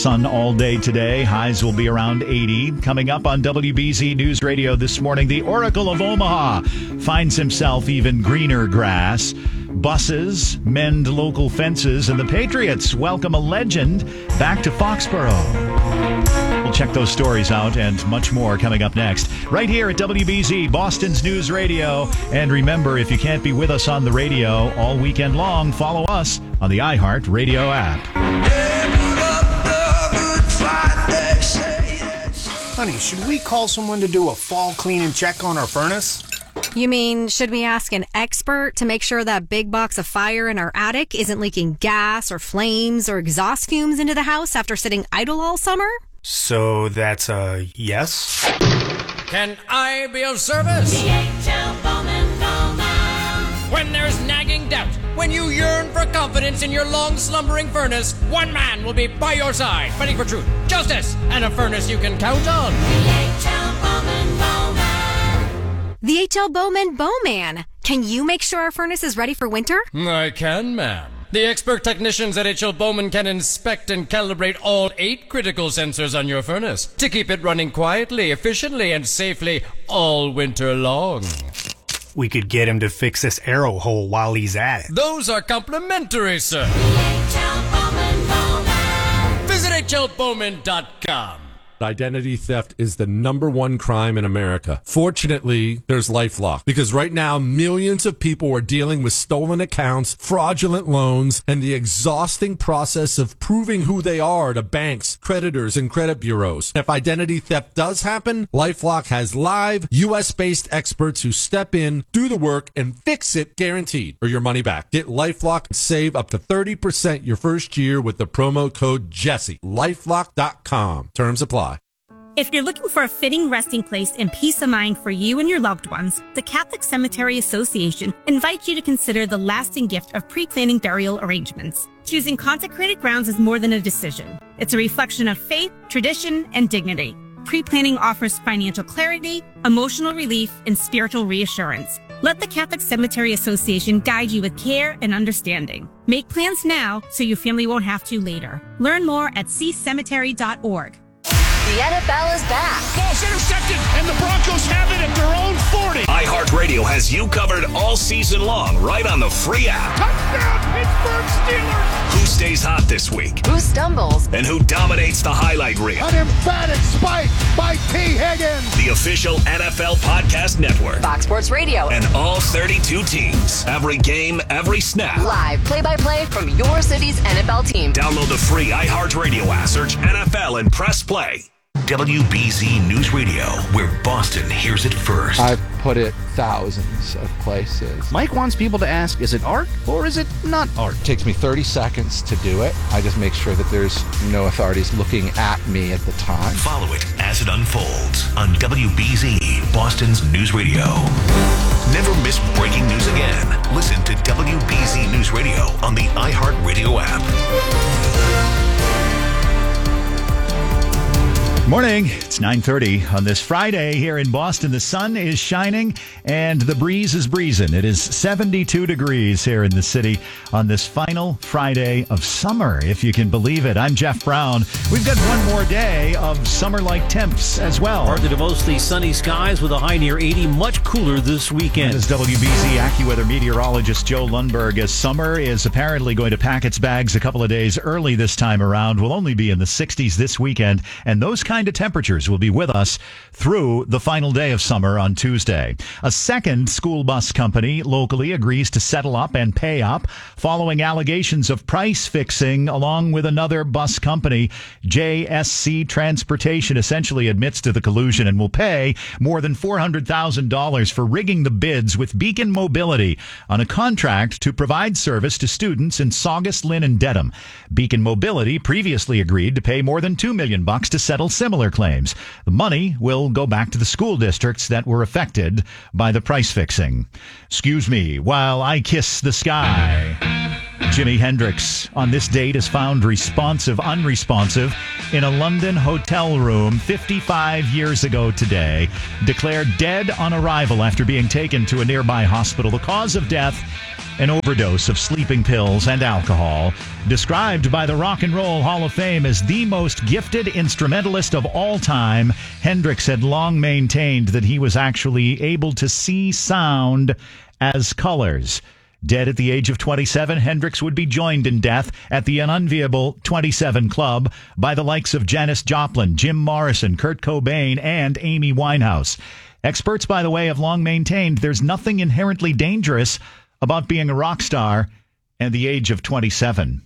sun all day today. Highs will be around 80. Coming up on WBZ News Radio this morning, the Oracle of Omaha finds himself even greener grass. Buses mend local fences, and the Patriots welcome a legend back to Foxborough. We'll check those stories out and much more coming up next, right here at WBZ, Boston's News Radio. And remember, if you can't be with us on the radio all weekend long, follow us on the iHeart Radio app. Honey, should we call someone to do a fall clean and check on our furnace? You mean, should we ask an expert to make sure that big box of fire in our attic isn't leaking gas or flames or exhaust fumes into the house after sitting idle all summer? So that's a yes? Can I be of service? DHL Bowman Bowman. When there's nagging doubt, when you yearn for confidence in your long-slumbering furnace, one man will be by your side, fighting for truth, justice, and a furnace you can count on. DHL Bowman Bowman. The H.L. Bowman Bowman. Can you make sure our furnace is ready for winter? I can, ma'am. The expert technicians at H.L. Bowman can inspect and calibrate all 8 critical sensors on your furnace to keep it running quietly, efficiently, and safely all winter long. We could get him to fix this arrow hole while he's at it. Those are complimentary, sir. DHL Bowman Bowman. Visit hlbowman.com. Identity theft is the #1 crime in America. Fortunately, there's LifeLock, because right now millions of people are dealing with stolen accounts, fraudulent loans, and the exhausting process of proving who they are to banks, creditors, and credit bureaus. If identity theft does happen, LifeLock has live US-based experts who step in, do the work, and fix it guaranteed, or your money back. Get LifeLock and save up to 30% your first year with the promo code Jesse. LifeLock.com. Terms apply. If you're looking for a fitting resting place and peace of mind for you and your loved ones, the Catholic Cemetery Association invites you to consider the lasting gift of pre-planning burial arrangements. Choosing consecrated grounds is more than a decision. It's a reflection of faith, tradition, and dignity. Pre-planning offers financial clarity, emotional relief, and spiritual reassurance. Let the Catholic Cemetery Association guide you with care and understanding. Make plans now so your family won't have to later. Learn more at ccemetery.org. The NFL is back. Ball's intercepted, and the Broncos have it at their own 40. iHeartRadio has you covered all season long, right on the free app. Touchdown, Pittsburgh Steelers. Who stays hot this week? Who stumbles? And who dominates the highlight reel? An emphatic spike by T. Higgins. The official NFL podcast network. Fox Sports Radio. And all 32 teams. Every game, every snap. Live play-by-play from your city's NFL team. Download the free iHeartRadio app. Search NFL and press play. WBZ News Radio, where Boston hears it first. I've put it thousands of places. Mike wants people to ask, is it art or is it not art? It takes me 30 seconds to do it. I just make sure that there's no authorities looking at me at the time. Follow it as it unfolds on WBZ, Boston's News Radio. Never miss breaking news again. Listen to WBZ News Radio on the iHeartRadio app. Morning. It's 9:30 on this Friday here in Boston. The sun is shining and the breeze is breezing. It is 72 degrees here in the city on this final Friday of summer, if you can believe it. I'm Jeff Brown. We've got one more day of summer-like temps as well. Partly to mostly sunny skies with a high near 80, much cooler this weekend. As WBZ AccuWeather meteorologist Joe Lundberg, as summer is apparently going to pack its bags a couple of days early this time around. We'll only be in the 60s this weekend, and those kind of temperatures will be with us through the final day of summer on Tuesday. A second school bus company locally agrees to settle up and pay up following allegations of price fixing, along with another bus company. JSC Transportation essentially admits to the collusion and will pay more than $400,000 for rigging the bids with Beacon Mobility on a contract to provide service to students in Saugus, Lynn, and Dedham. Beacon Mobility previously agreed to pay more than $2 million to settle similar claims. The money will go back to the school districts that were affected by the price fixing. Excuse me while I kiss the sky. Jimi Hendrix on this date is found unresponsive in a London hotel room 55 years ago today, declared dead on arrival after being taken to a nearby hospital. The cause of death, an overdose of sleeping pills and alcohol. Described by the Rock and Roll Hall of Fame as the most gifted instrumentalist of all time, Hendrix had long maintained that he was actually able to see sound as colors. Dead at the age of 27, Hendrix would be joined in death at the unenviable 27 Club by the likes of Janis Joplin, Jim Morrison, Kurt Cobain, and Amy Winehouse. Experts, by the way, have long maintained there's nothing inherently dangerous about being a rock star and the age of 27.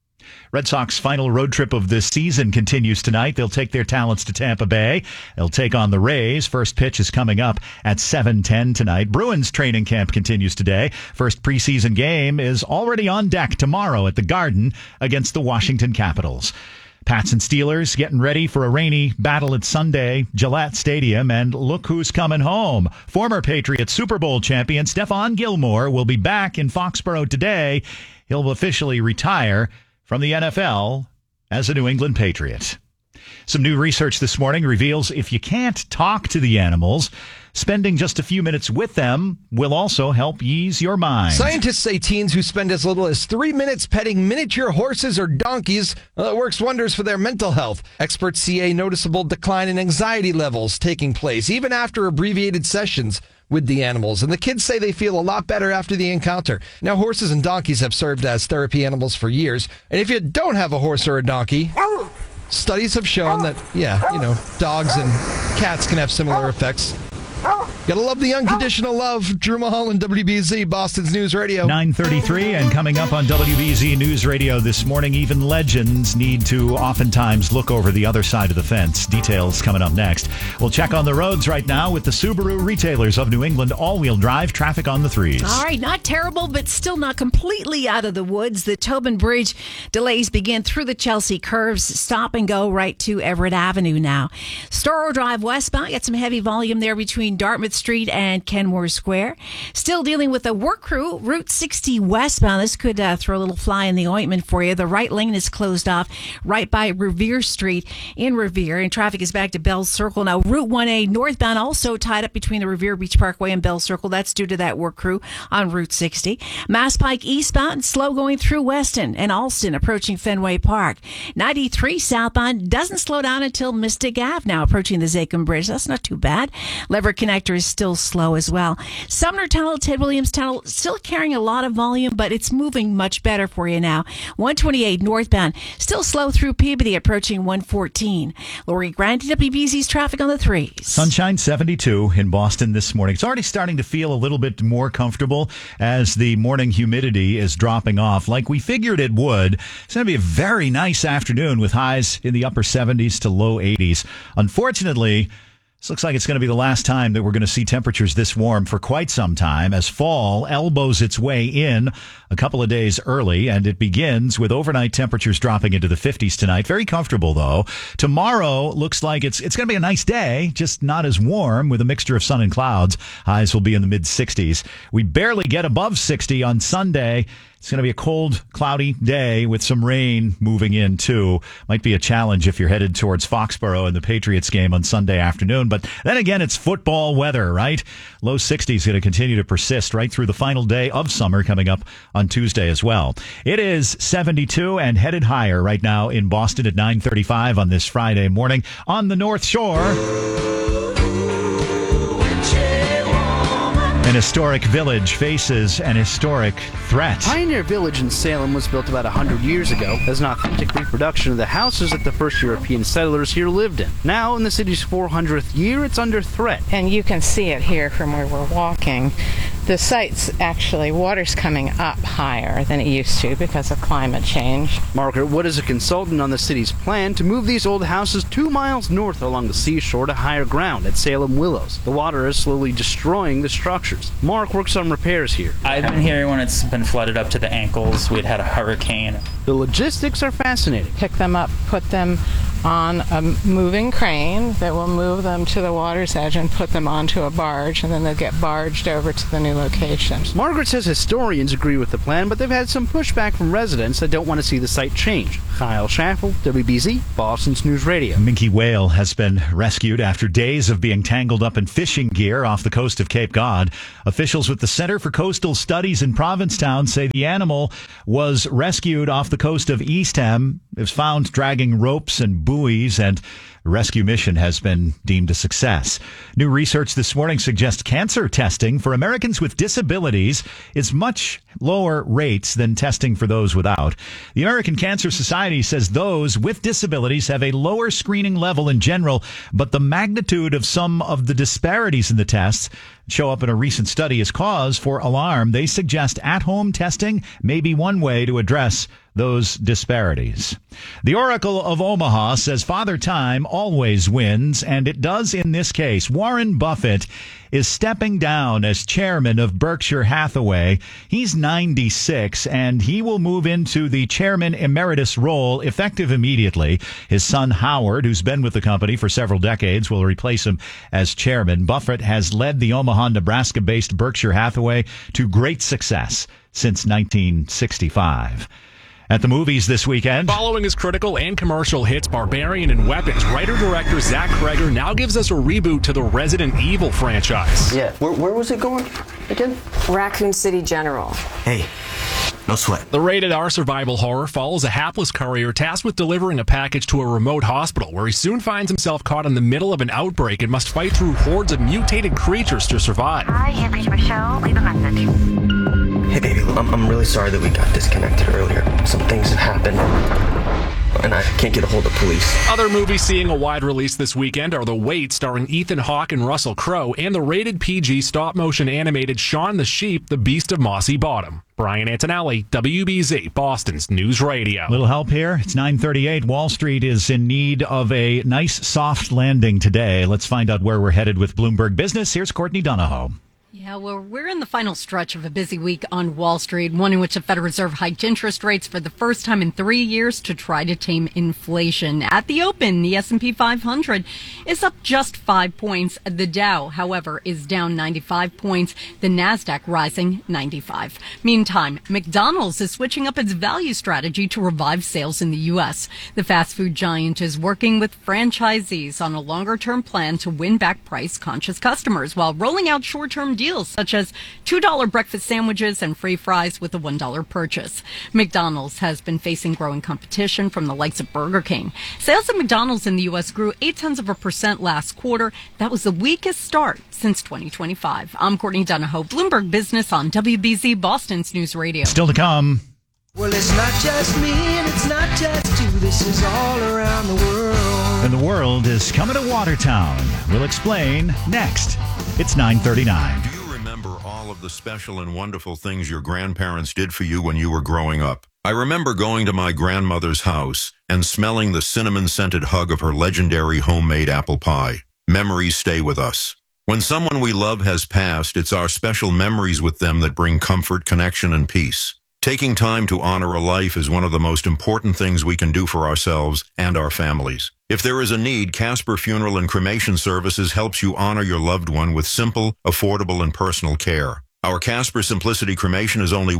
Red Sox final road trip of this season continues tonight. They'll take their talents to Tampa Bay. They'll take on the Rays. First pitch is coming up at 7:10 tonight. Bruins training camp continues today. First preseason game is already on deck tomorrow at the Garden against the Washington Capitals. Pats and Steelers getting ready for a rainy battle at Sunday, Gillette Stadium, and look who's coming home. Former Patriots Super Bowl champion Stephon Gilmore will be back in Foxborough today. He'll officially retire from the NFL as a New England Patriot. Some new research this morning reveals if you can't talk to the animals, spending just a few minutes with them will also help ease your mind. Scientists say teens who spend as little as 3 minutes petting miniature horses or donkeys works wonders for their mental health. Experts see a noticeable decline in anxiety levels taking place even after abbreviated sessions with the animals. And the kids say they feel a lot better after the encounter. Now, horses and donkeys have served as therapy animals for years. And if you don't have a horse or a donkey, studies have shown that, dogs and cats can have similar effects. Gotta love the unconditional love. Drew Mulholland, WBZ, Boston's News Radio. 9:33, and coming up on WBZ News Radio this morning, even legends need to oftentimes look over the other side of the fence. Details coming up next. We'll check on the roads right now with the Subaru retailers of New England. All-wheel drive traffic on the threes. All right, not terrible, but still not completely out of the woods. The Tobin Bridge delays begin through the Chelsea curves. Stop and go right to Everett Avenue now. Storrow Drive westbound, got some heavy volume there between Dartmouth Street and Kenmore Square. Still dealing with a work crew, Route 60 westbound. This could throw a little fly in the ointment for you. The right lane is closed off right by Revere Street in Revere, and traffic is back to Bell Circle. Now, Route 1A northbound also tied up between the Revere Beach Parkway and Bell Circle. That's due to that work crew on Route 60. Mass Pike eastbound, slow going through Weston and Alston, approaching Fenway Park. 93 southbound doesn't slow down until Mystic Ave, now approaching the Zachem Bridge. That's not too bad. Lever Connector is still slow as well. Sumner Tunnel, Ted Williams Tunnel, still carrying a lot of volume, but it's moving much better for you now. 128 northbound, still slow through Peabody, approaching 114. Lori Grant, WBZ's traffic on the threes. Sunshine 72 in Boston this morning. It's already starting to feel a little bit more comfortable as the morning humidity is dropping off like we figured it would. It's going to be a very nice afternoon with highs in the upper 70s to low 80s. Unfortunately, this looks like it's going to be the last time that we're going to see temperatures this warm for quite some time as fall elbows its way in a couple of days early, and it begins with overnight temperatures dropping into the 50s tonight. Very comfortable, though. Tomorrow looks like it's going to be a nice day, just not as warm with a mixture of sun and clouds. Highs will be in the mid-60s. We barely get above 60 on Sunday. It's going to be a cold, cloudy day with some rain moving in, too. Might be a challenge if you're headed towards Foxborough and the Patriots game on Sunday afternoon. But then again, it's football weather, right? Low 60s going to continue to persist right through the final day of summer coming up on Tuesday as well. It is 72 and headed higher right now in Boston at 9:35 on this Friday morning on the North Shore. An historic village faces an historic threat. Pioneer Village in Salem was built about 100 years ago as an authentic reproduction of the houses that the first European settlers here lived in. Now, in the city's 400th year, it's under threat. And you can see it here from where we're walking. The site's actually, water's coming up higher than it used to because of climate change. Margaret Wood is a consultant on the city's plan to move these old houses 2 miles north along the seashore to higher ground at Salem Willows. The water is slowly destroying the structures. Mark works on repairs here. I've been here when it's been flooded up to the ankles. We'd had a hurricane. The logistics are fascinating. Pick them up, put them on a moving crane that will move them to the water's edge and put them onto a barge, and then they'll get barged over to the new location. Margaret says historians agree with the plan, but they've had some pushback from residents that don't want to see the site change. Kyle Schaffel, WBZ, Boston's News Radio. A minke whale has been rescued after days of being tangled up in fishing gear off the coast of Cape Cod. Officials with the Center for Coastal Studies in Provincetown say the animal was rescued off the coast of Eastham. It was found dragging ropes and buoys, and the rescue mission has been deemed a success. New research this morning suggests cancer testing for Americans with disabilities is much lower rates than testing for those without. The American Cancer Society says those with disabilities have a lower screening level in general, but the magnitude of some of the disparities in the tests show up in a recent study as cause for alarm. They suggest at-home testing may be one way to address those disparities. The Oracle of Omaha says Father Time always wins, and it does in this case. Warren Buffett is stepping down as chairman of Berkshire Hathaway. He's 96, and he will move into the chairman emeritus role effective immediately. His son Howard, who's been with the company for several decades, will replace him as chairman. Buffett has led the Omaha, Nebraska-based Berkshire Hathaway to great success since 1965. At the movies this weekend. Following his critical and commercial hits Barbarian and Weapons, writer-director Zach Cregger now gives us a reboot to the Resident Evil franchise. Yeah, where was it going again? Raccoon City General. Hey, no sweat. The rated R survival horror follows a hapless courier tasked with delivering a package to a remote hospital, where he soon finds himself caught in the middle of an outbreak and must fight through hordes of mutated creatures to survive. Hi, you've reached Michelle. Leave a message. Hey, baby, I'm really sorry that we got disconnected earlier. Some things have happened, and I can't get a hold of police. Other movies seeing a wide release this weekend are The Wait, starring Ethan Hawke and Russell Crowe, and the rated PG stop-motion animated Shaun the Sheep, The Beast of Mossy Bottom. Brian Antonelli, WBZ, Boston's News Radio. Little help here. It's 9:38. Wall Street is in need of a nice soft landing today. Let's find out where we're headed with Bloomberg Business. Here's Courtney Donahoe. Yeah, well, we're in the final stretch of a busy week on Wall Street, one in which the Federal Reserve hiked interest rates for the first time in 3 years to try to tame inflation. At the open, the S&P 500 is up just 5 points. The Dow, however, is down 95 points. The Nasdaq rising 95. Meantime, McDonald's is switching up its value strategy to revive sales in the U.S. The fast food giant is working with franchisees on a longer-term plan to win back price-conscious customers while rolling out short-term deals such as $2 breakfast sandwiches and free fries with a $1 purchase. McDonald's has been facing growing competition from the likes of Burger King. Sales at McDonald's in the U.S. grew 0.8% last quarter. That was the weakest start since 2025. I'm Courtney Donahoe, Bloomberg Business on WBZ, Boston's News Radio. Still to come. Well, it's not just me and it's not just you. This is all around the world. And the world is coming to Watertown. We'll explain next. It's 9:39. Do you remember all of the special and wonderful things your grandparents did for you when you were growing up? I remember going to my grandmother's house and smelling the cinnamon-scented hug of her legendary homemade apple pie. Memories stay with us. When someone we love has passed, it's our special memories with them that bring comfort, connection, and peace. Taking time to honor a life is one of the most important things we can do for ourselves and our families. If there is a need, Casper Funeral and Cremation Services helps you honor your loved one with simple, affordable, and personal care. Our Casper Simplicity Cremation is only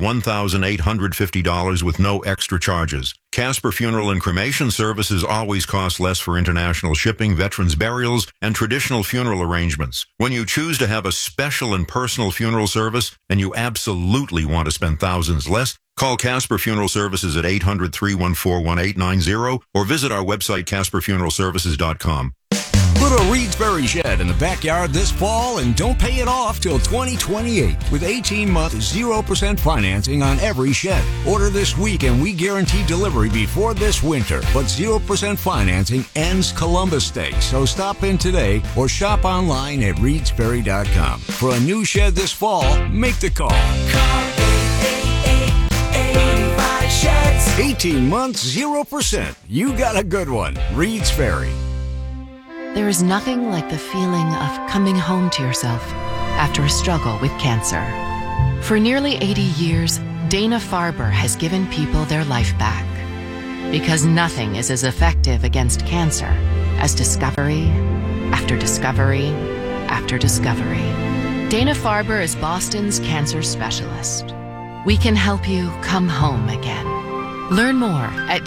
$1,850 with no extra charges. Casper Funeral and Cremation Services always cost less for international shipping, veterans burials, and traditional funeral arrangements. When you choose to have a special and personal funeral service, and you absolutely want to spend thousands less, call Casper Funeral Services at 800-314-1890 or visit our website, CasperFuneralServices.com. Put a Reed's Berry shed in the backyard this fall and don't pay it off till 2028 with 18-month 0% financing on every shed. Order this week and we guarantee delivery before this winter. But 0% financing ends Columbus Day, so stop in today or shop online at reedsberry.com. For a new shed this fall, make the call. Call 888-85 Sheds. 18 months, 0%. You got a good one. Reed's Ferry. There is nothing like the feeling of coming home to yourself after a struggle with cancer. For nearly 80 years, Dana-Farber has given people their life back. Because nothing is as effective against cancer as discovery after discovery after discovery. Dana-Farber is Boston's cancer specialist. We can help you come home again. Learn more at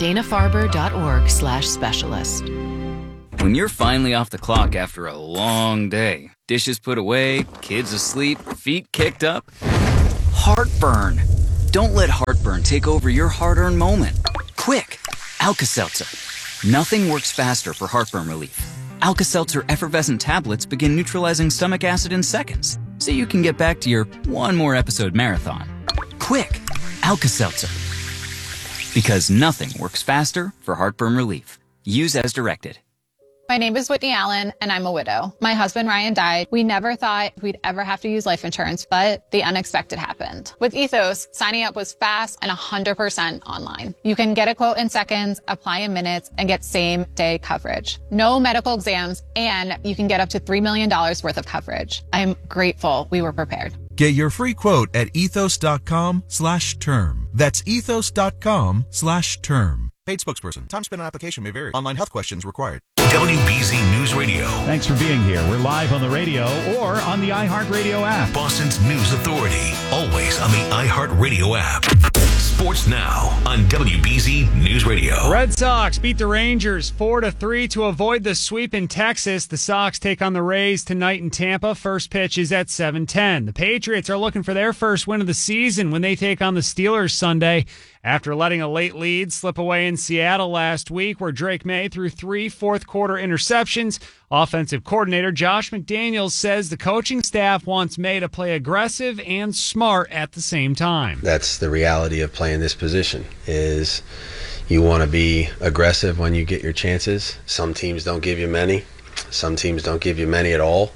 danafarber.org/specialist. When you're finally off the clock after a long day, dishes put away, kids asleep, feet kicked up, heartburn. Don't let heartburn take over your hard-earned moment. Quick, Alka-Seltzer. Nothing works faster for heartburn relief. Alka-Seltzer effervescent tablets begin neutralizing stomach acid in seconds, so you can get back to your one more episode marathon. Quick, Alka-Seltzer. Because nothing works faster for heartburn relief. Use as directed. My name is Whitney Allen, and I'm a widow. My husband, Ryan, died. We never thought we'd ever have to use life insurance, but the unexpected happened. With Ethos, signing up was fast and 100% online. You can get a quote in seconds, apply in minutes, and get same-day coverage. No medical exams, and you can get up to $3 million worth of coverage. I'm grateful we were prepared. Get your free quote at ethos.com/term. That's ethos.com/term. Paid spokesperson. Time spent on application may vary. Online health questions required. WBZ News Radio. Thanks for being here. We're live on the radio or on the iHeartRadio app. Boston's News Authority. Always on the iHeartRadio app. Sports now on WBZ News Radio. Red Sox beat the Rangers 4-3 to avoid the sweep in Texas. The Sox take on the Rays tonight in Tampa. First pitch is at 7:10. The Patriots are looking for their first win of the season when they take on the Steelers Sunday. After letting a late lead slip away in Seattle last week, where Drake May threw 3 fourth-quarter interceptions, offensive coordinator Josh McDaniels says the coaching staff wants May to play aggressive and smart at the same time. That's the reality of playing this position, is you want to be aggressive when you get your chances. Some teams don't give you many. Some teams don't give you many at all.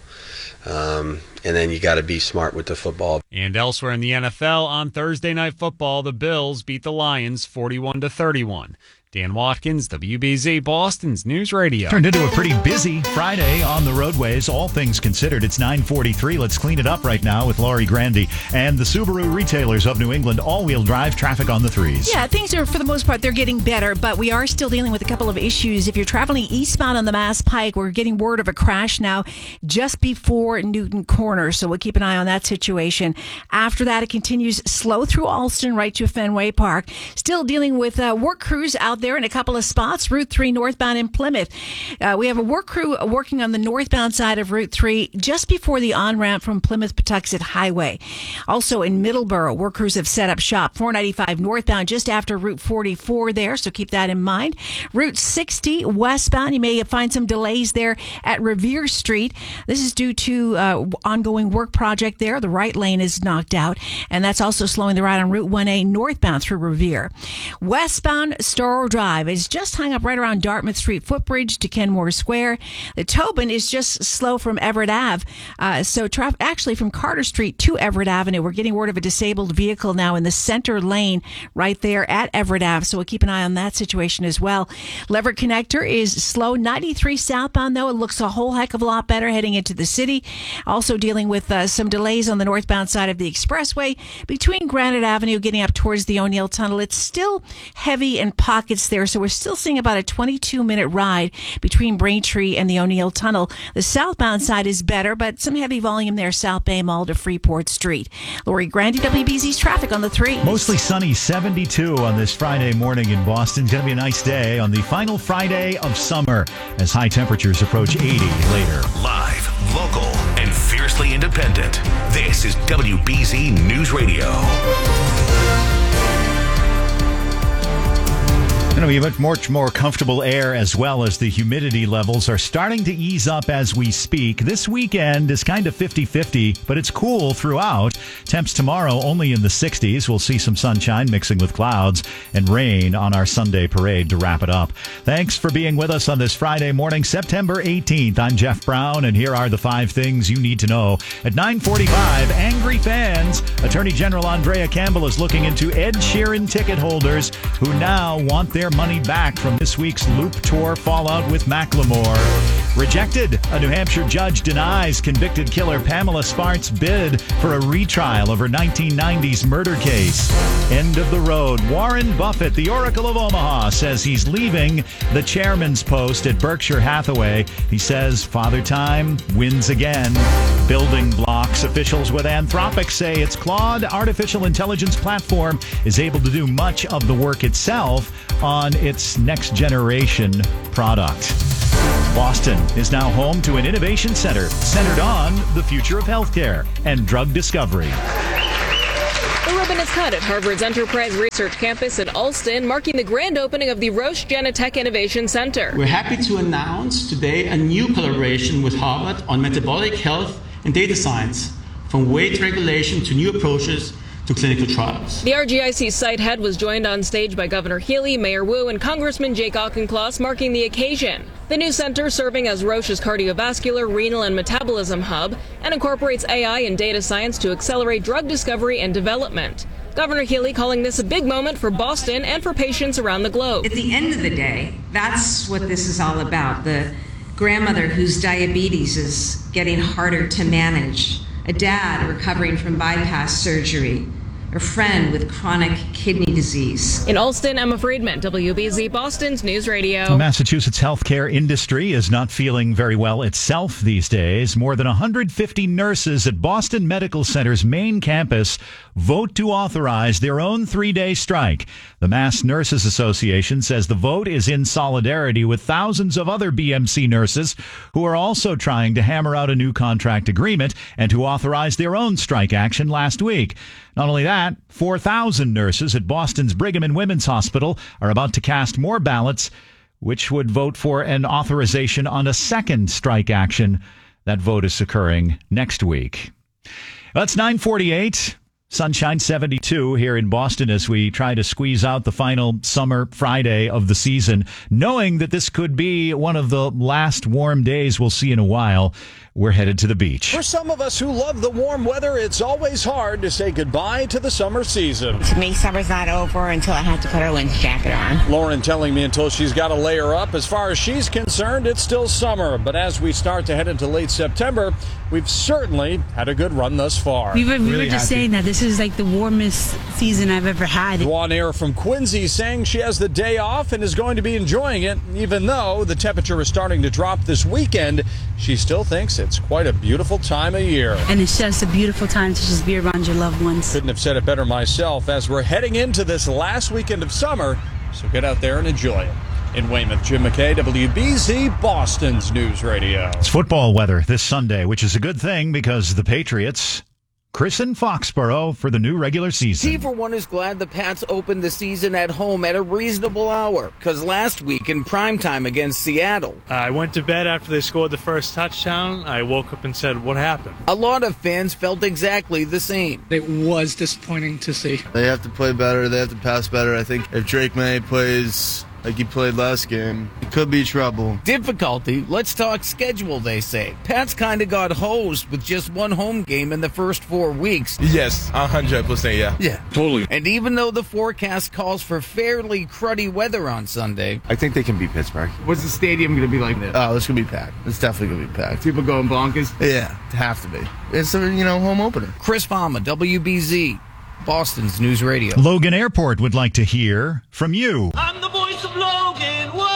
And then you got to be smart with the football. And elsewhere in the NFL, on Thursday Night Football, the Bills beat the Lions 41-31. Dan Watkins, WBZ, Boston's News Radio. Turned into a pretty busy Friday on the roadways, all things considered. It's 9:43. Let's clean it up right now with Laurie Grandy and the Subaru retailers of New England. All-wheel drive traffic on the threes. Yeah, things are, for the most part, they're getting better, but we are still dealing with a couple of issues. If you're traveling eastbound on the Mass Pike, we're getting word of a crash now just before Newton Corner, so we'll keep an eye on that situation. After that, it continues slow through Alston right to Fenway Park. Still dealing with work crews out there in a couple of spots. Route 3 northbound in Plymouth. We have a work crew working on the northbound side of Route 3 just before the on-ramp from Plymouth-Patuxent Highway. Also in Middleborough, work crews have set up shop 495 northbound just after Route 44 there, so keep that in mind. Route 60 westbound, you may find some delays there at Revere Street. This is due to ongoing work project there. The right lane is knocked out, and that's also slowing the ride on Route 1A northbound through Revere. Westbound Storrow Drive is just hung up right around Dartmouth Street footbridge to Kenmore Square. The Tobin is just slow from Everett Ave. Actually from Carter Street to Everett Avenue. We're getting word of a disabled vehicle now in the center lane right there at Everett Ave. So we'll keep an eye on that situation as well. Leverett Connector is slow. 93 southbound, though. It looks a whole heck of a lot better heading into the city. Also dealing with some delays on the northbound side of the expressway between Granite Avenue getting up towards the O'Neill Tunnel. It's still heavy in pockets there, so we're still seeing about a 22-minute ride between Braintree and the O'Neill Tunnel. The southbound side is better, but some heavy volume there, South Bay Mall to Freeport Street. Lori Grandy, WBZ's traffic on the 3. Mostly sunny, 72 on this Friday morning in Boston. It's going to be a nice day on the final Friday of summer as high temperatures approach 80 later. Live, local, and fiercely independent. This is WBZ News Radio. Going to be much more comfortable air, as well as the humidity levels are starting to ease up as we speak. This weekend is kind of 50-50, but it's cool throughout. Temps tomorrow only in the 60s. We'll see some sunshine mixing with clouds and rain on our Sunday parade to wrap it up. Thanks for being with us on this Friday morning, September 18th. I'm Jeff Brown, and here are the 5 things you need to know. At 9:45, angry fans. Attorney General Andrea Campbell is looking into Ed Sheeran ticket holders who now want their their money back from this week's Loop Tour fallout with Macklemore. Rejected. A New Hampshire judge denies convicted killer Pamela Spart's bid for a retrial of her 1990s murder case. End of the road. Warren Buffett, the Oracle of Omaha, says he's leaving the chairman's post at Berkshire Hathaway. He says Father Time wins again. Building blocks. Officials with Anthropic say its Claude artificial intelligence platform is able to do much of the work itself on its next generation product. Boston is now home to an innovation center centered on the future of healthcare and drug discovery. The ribbon is cut at Harvard's Enterprise Research Campus in Allston, marking the grand opening of the Roche Genentech Innovation Center. We're happy to announce today a new collaboration with Harvard on metabolic health and data science, from weight regulation to new approaches to clinical trials. The RGIC site head was joined on stage by Governor Healy, Mayor Wu, and Congressman Jake Auchincloss, marking the occasion. The new center, serving as Roche's cardiovascular, renal, and metabolism hub, and incorporates AI and data science to accelerate drug discovery and development. Governor Healy calling this a big moment for Boston and for patients around the globe. At the end of the day, that's what this is all about. The grandmother whose diabetes is getting harder to manage, a dad recovering from bypass surgery, a friend with chronic kidney disease. In Allston, Emma Friedman, WBZ Boston's News Radio. The Massachusetts healthcare industry is not feeling very well itself these days. More than 150 nurses at Boston Medical Center's main campus vote to authorize their own 3-day strike. The Mass Nurses Association says the vote is in solidarity with thousands of other BMC nurses who are also trying to hammer out a new contract agreement and who authorized their own strike action last week. Not only that, 4,000 nurses at Boston's Brigham and Women's Hospital are about to cast more ballots, which would vote for an authorization on a second strike action. That vote is occurring next week. That's 9:48. Sunshine 72 here in Boston as we try to squeeze out the final summer Friday of the season, knowing that this could be one of the last warm days we'll see in a while. We're headed to the beach. For some of us who love the warm weather, it's always hard to say goodbye to the summer season. To me, summer's not over until I have to put a winter jacket on. Lauren telling me until she's got to layer up. As far as she's concerned, it's still summer. But as we start to head into late September, we've certainly had a good run thus far. We were just saying that this is like the warmest season I've ever had. On air from Quincy saying she has the day off and is going to be enjoying it. Even though the temperature is starting to drop this weekend, she still thinks it's quite a beautiful time of year. And it's just a beautiful time to just be around your loved ones. Couldn't have said it better myself as we're heading into this last weekend of summer, so get out there and enjoy it. In Weymouth, Jim McKay, WBZ, Boston's News Radio. It's football weather this Sunday, which is a good thing because the Patriots christen Foxborough for the new regular season. T, for one, is glad the Pats opened the season at home at a reasonable hour, because last week in primetime against Seattle, I went to bed after they scored the first touchdown. I woke up and said, what happened? A lot of fans felt exactly the same. It was disappointing to see. They have to play better. They have to pass better. I think if Drake May plays like he played last game, it could be trouble. Difficulty? Let's talk schedule, they say. Pats kind of got hosed with just one home game in the first 4 weeks. Yes, 100%, yeah. Yeah, totally. And even though the forecast calls for fairly cruddy weather on Sunday, I think they can beat Pittsburgh. What's the stadium going to be like? Oh, it's going to be packed. It's definitely going to be packed. People going bonkers? Yeah, have to be. It's a, home opener. Chris Palma, WBZ, Boston's News Radio. Logan Airport would like to hear from you. I'm the voice of Logan. Whoa!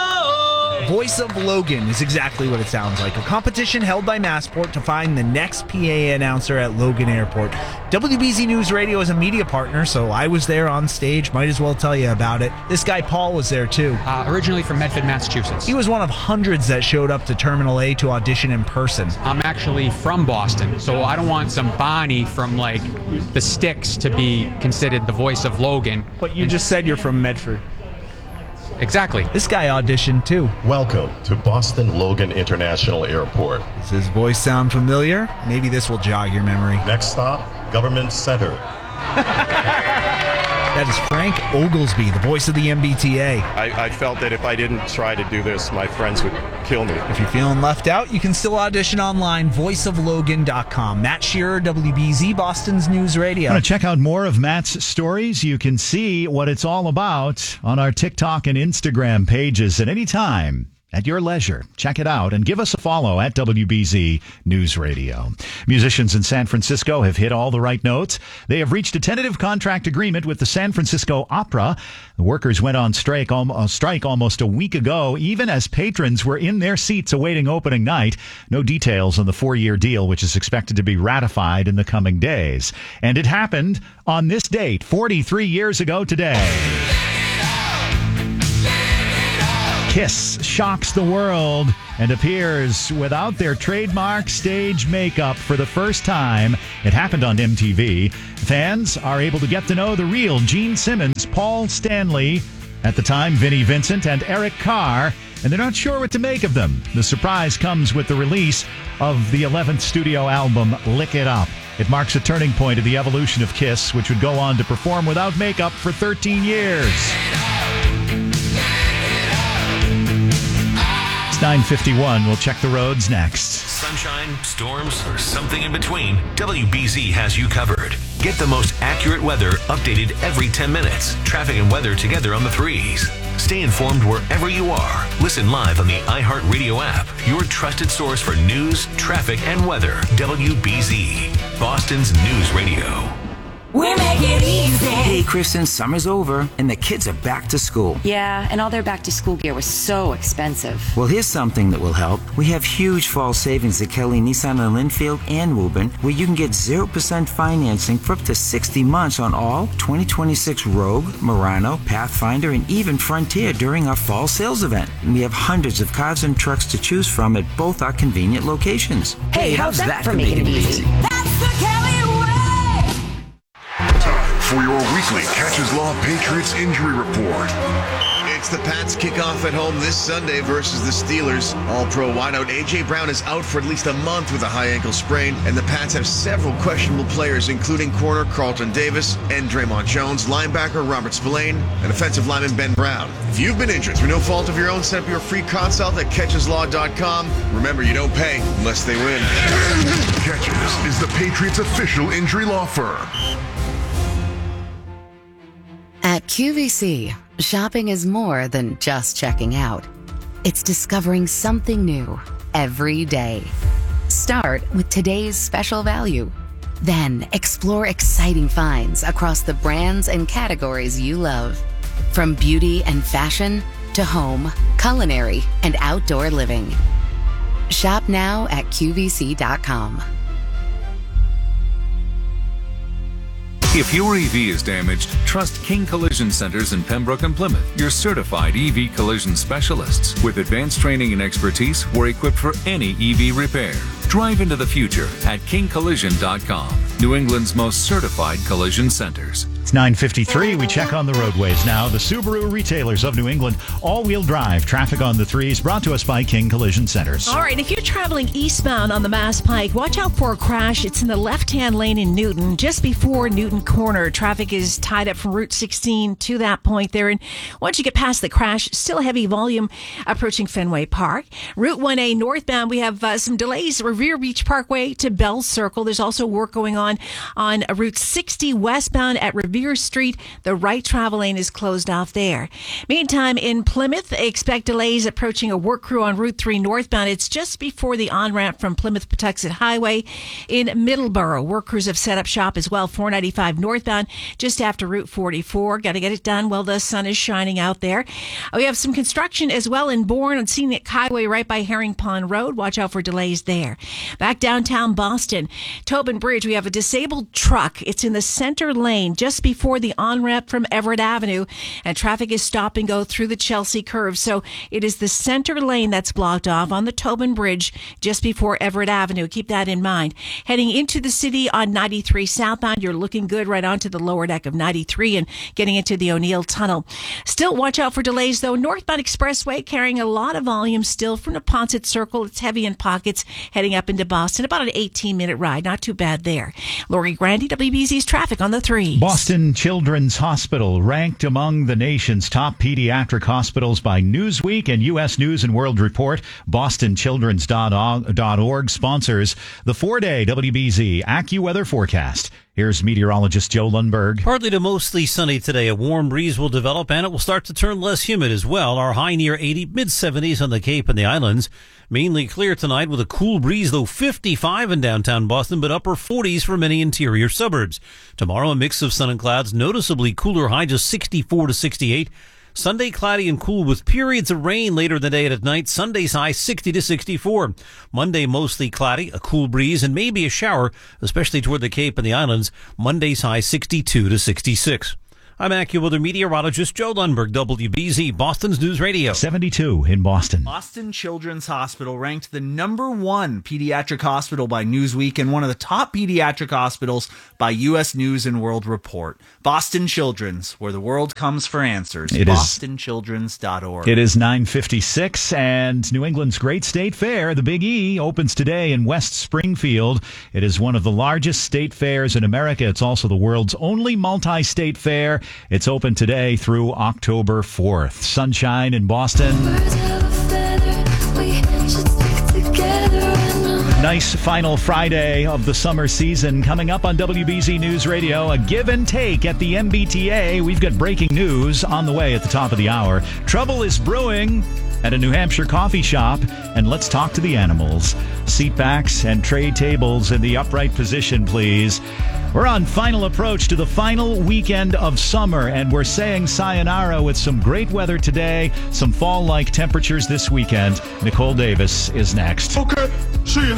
Voice of Logan is exactly what it sounds like. A competition held by Massport to find the next PA announcer at Logan Airport. WBZ News Radio is a media partner, so I was there on stage. Might as well tell you about it. This guy Paul was there too. Originally from Medford, Massachusetts. He was one of hundreds that showed up to Terminal A to audition in person. I'm actually from Boston, so I don't want some Bonnie from like the sticks to be considered the voice of Logan. But you just said you're from Medford. Exactly. This guy auditioned too. Welcome to Boston Logan International Airport. Does his voice sound familiar? Maybe this will jog your memory. Next stop, Government Center. That is Frank Oglesby, the voice of the MBTA. I felt that if I didn't try to do this, my friends would kill me. If you're feeling left out, you can still audition online, voiceoflogan.com. Matt Shearer, WBZ, Boston's News Radio. Want to check out more of Matt's stories? You can see what it's all about on our TikTok and Instagram pages at any time. At your leisure, check it out and give us a follow at WBZ News Radio. Musicians in San Francisco have hit all the right notes. They have reached a tentative contract agreement with the San Francisco Opera. The workers went on strike almost a week ago, even as patrons were in their seats awaiting opening night. No details on the 4-year deal, which is expected to be ratified in the coming days. And it happened on this date, 43 years ago today. Kiss shocks the world and appears without their trademark stage makeup for the first time. It happened on MTV. Fans are able to get to know the real Gene Simmons, Paul Stanley, at the time Vinnie Vincent, and Eric Carr, and they're not sure what to make of them. The surprise comes with the release of the 11th studio album, Lick It Up. It marks a turning point in the evolution of Kiss, which would go on to perform without makeup for 13 years. 9:51. We'll check the roads next. Sunshine, storms, or something in between, WBZ has you covered. Get the most accurate weather updated every 10 minutes. Traffic and weather together on the 3s. Stay informed wherever you are. Listen live on the iHeartRadio app. Your trusted source for news, traffic, and weather. WBZ, Boston's News Radio. We make it easy. Hey, Kristen, summer's over, and the kids are back to school. Yeah, and all their back-to-school gear was so expensive. Well, here's something that will help. We have huge fall savings at Kelly Nissan in Linfield and Woburn, where you can get 0% financing for up to 60 months on all 2026 Rogue, Murano, Pathfinder, and even Frontier during our fall sales event. And we have hundreds of cars and trucks to choose from at both our convenient locations. Hey, how's that for making it easy? That's the Kelly way! For your weekly Catches Law Patriots injury report. It's the Pats kickoff at home this Sunday versus the Steelers. All-Pro wideout A.J. Brown is out for at least a month with a high ankle sprain, and the Pats have several questionable players, including corner Carlton Davis and Draymond Jones, linebacker Robert Spillane, and offensive lineman Ben Brown. If you've been injured through no fault of your own, set up your free consult at catcheslaw.com. Remember, you don't pay unless they win. Catches is the Patriots' official injury law firm. At QVC, shopping is more than just checking out. It's discovering something new every day. Start with today's special value. Then explore exciting finds across the brands and categories you love. From beauty and fashion to home, culinary, and outdoor living. Shop now at QVC.com. If your EV is damaged, trust King Collision Centers in Pembroke and Plymouth, your certified EV collision specialists. With advanced training and expertise, we're equipped for any EV repair. Drive into the future at kingcollision.com, New England's most certified collision centers. It's 9:53. We check on the roadways now. The Subaru retailers of New England, all-wheel drive, traffic on the 3s, brought to us by King Collision Centers. All right, if you're traveling eastbound on the Mass Pike, watch out for a crash. It's in the left-hand lane in Newton, just before Newton Corner. Traffic is tied up from Route 16 to that point there. And once you get past the crash, still heavy volume approaching Fenway Park. Route 1A northbound, we have some delays. Revere Beach Parkway to Bell Circle. There's also work going on Route 60 westbound at Revere Street. The right travel lane is closed off there. Meantime, in Plymouth, expect delays approaching a work crew on Route 3 northbound. It's just before the on-ramp from Plymouth-Patuxent Highway. In Middleborough, work crews have set up shop as well, 495 northbound, just after Route 44. Got to get it done while the sun is shining out there. We have some construction as well in Bourne on Scenic Highway right by Herring Pond Road. Watch out for delays there. Back downtown Boston, Tobin Bridge, we have a disabled truck. It's in the center lane just before the on-ramp from Everett Avenue, and traffic is stop and go through the Chelsea curve. So it is the center lane that's blocked off on the Tobin Bridge just before Everett Avenue. Keep that in mind. Heading into the city on 93 southbound, you're looking good right onto the lower deck of 93 and getting into the O'Neill Tunnel. Still watch out for delays, though. Northbound Expressway carrying a lot of volume still from the Ponset Circle. It's heavy in pockets heading up into Boston. About an 18-minute ride. Not too bad there. Lori Grandy, WBZ's traffic on the 3. Boston Boston Children's Hospital, ranked among the nation's top pediatric hospitals by Newsweek and U.S. News and World Report. BostonChildren's.org sponsors the 4-day WBZ AccuWeather forecast. Here's meteorologist Joe Lundberg. Partly to mostly sunny today. A warm breeze will develop, and it will start to turn less humid as well. Our high near 80, mid-70s on the Cape and the islands. Mainly clear tonight with a cool breeze, though 55 in downtown Boston, but upper 40s for many interior suburbs. Tomorrow, a mix of sun and clouds, noticeably cooler, high just 64 to 68. Sunday, cloudy and cool with periods of rain later in the day and at night. Sunday's high 60 to 64. Monday, mostly cloudy, a cool breeze, and maybe a shower, especially toward the Cape and the islands. Monday's high 62 to 66. I'm AccuWeather meteorologist Joe Lundberg, WBZ, Boston's News Radio. 72 in Boston. Boston Children's Hospital ranked the #1 pediatric hospital by Newsweek and one of the top pediatric hospitals by U.S. News and World Report. Boston Children's, where the world comes for answers. BostonChildren's.org. It is 9:56, and New England's Great State Fair, the Big E, opens today in West Springfield. It is one of the largest state fairs in America. It's also the world's only multi-state fair. It's open today through October 4th. Sunshine in Boston. Nice final Friday of the summer season coming up on WBZ News Radio. A give and take at the MBTA. We've got breaking news on the way at the top of the hour. Trouble is brewing at a New Hampshire coffee shop, and let's talk to the animals. Seat backs and tray tables in the upright position, please. We're on final approach to the final weekend of summer, and we're saying sayonara with some great weather today, some fall-like temperatures this weekend. Nicole Davis is next. Okay, see ya.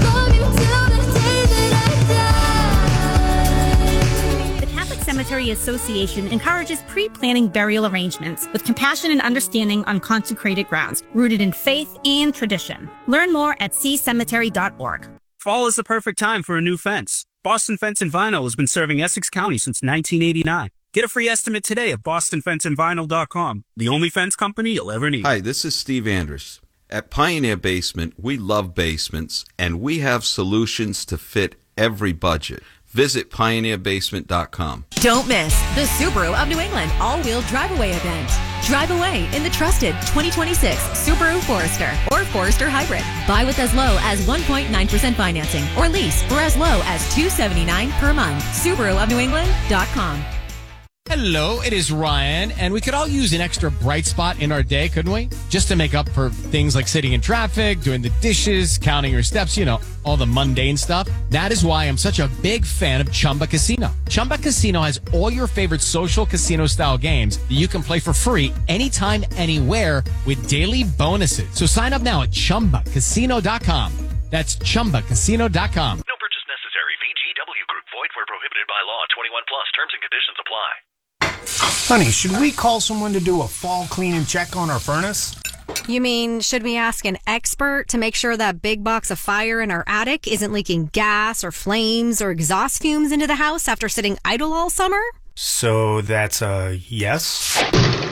The Catholic Cemetery Association encourages pre-planning burial arrangements with compassion and understanding on consecrated grounds, rooted in faith and tradition. Learn more at ccemetery.org. Fall is the perfect time for a new fence. Boston Fence and Vinyl has been serving Essex County since 1989. Get a free estimate today at bostonfenceandvinyl.com, the only fence company you'll ever need. Hi, this is Steve Andrus. At Pioneer Basement, we love basements, and we have solutions to fit every budget. Visit pioneerbasement.com. Don't miss the Subaru of New England all-wheel drive-away event. Drive away in the trusted 2026 Subaru Forester or Forester Hybrid. Buy with as low as 1.9% financing or lease for as low as $279 per month. SubaruofNewEngland.com. Hello, it is Ryan, and we could all use an extra bright spot in our day, couldn't we? Just to make up for things like sitting in traffic, doing the dishes, counting your steps, you know, all the mundane stuff. That is why I'm such a big fan of Chumba Casino. Chumba Casino has all your favorite social casino-style games that you can play for free anytime, anywhere with daily bonuses. So sign up now at ChumbaCasino.com. That's ChumbaCasino.com. No purchase necessary. VGW Group. Void where prohibited by law. 21 plus. Terms and conditions apply. Honey, should we call someone to do a fall clean and check on our furnace? You mean, should we ask an expert to make sure that big box of fire in our attic isn't leaking gas or flames or exhaust fumes into the house after sitting idle all summer? So that's a yes?